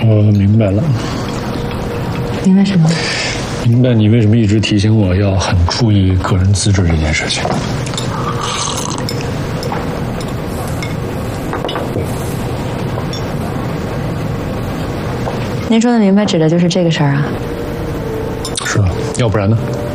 我明白了。 明白什么？ 明白你为什么一直提醒我要很注意个人资质这件事情。 您说的明白指的就是这个事儿啊？ 是啊，要不然呢？